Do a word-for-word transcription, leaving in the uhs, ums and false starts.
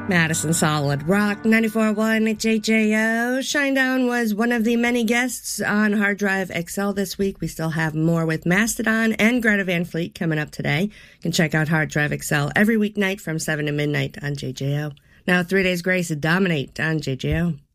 Madison Solid Rock, ninety-four point one at J J O. Shinedown was one of the many guests on Hard Drive X L this week. We still have more with Mastodon and Greta Van Fleet coming up today. You can check out Hard Drive X L every weeknight from seven to midnight on J J O. Now, Three Days Grace Dominate on J J O.